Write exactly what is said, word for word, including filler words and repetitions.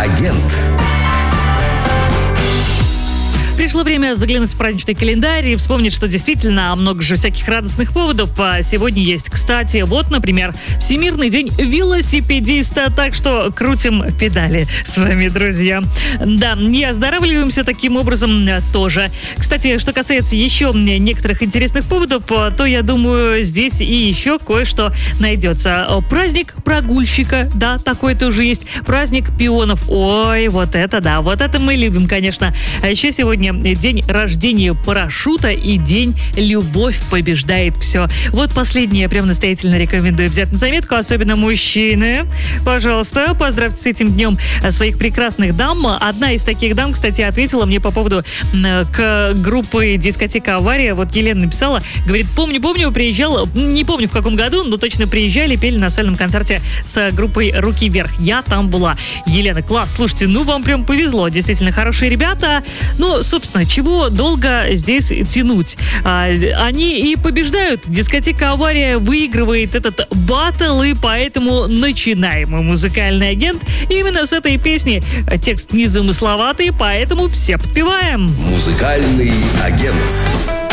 агент. Пришло время заглянуть в праздничный календарь и вспомнить, что действительно много же всяких радостных поводов сегодня есть. Кстати, вот, например, Всемирный день велосипедиста, так что крутим педали с вами, друзья. Да, и оздоравливаемся таким образом тоже. Кстати, что касается еще некоторых интересных поводов, то, я думаю, здесь и еще кое-что найдется. Праздник прогульщика, да, такой тоже есть. Праздник пионов. Ой, вот это да, вот это мы любим, конечно. А еще сегодня день рождения парашюта и день «Любовь побеждает все». Вот последнее я прям настоятельно рекомендую взять на заметку, особенно мужчины. Пожалуйста, поздравьте с этим днем своих прекрасных дам. Одна из таких дам, кстати, ответила мне по поводу к группы «Дискотека Авария». Вот Елена написала, говорит, помню-помню, приезжал, не помню в каком году, но точно приезжали, пели на сольном концерте с группой «Руки вверх». Я там была. Елена, класс, слушайте, ну вам прям повезло. Действительно хорошие ребята. Ну, собственно, чего долго здесь тянуть? А, они и побеждают. Дискотека «Авария» выигрывает этот баттл, и поэтому начинаем. Музыкальный агент именно с этой песни. Текст незамысловатый, поэтому все подпеваем. Музыкальный агент.